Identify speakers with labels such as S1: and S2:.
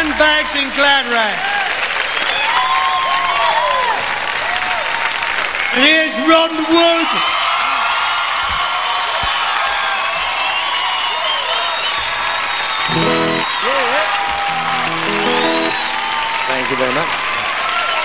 S1: Sandbags and glad rags. And here's Ron Wood.
S2: Thank you very much.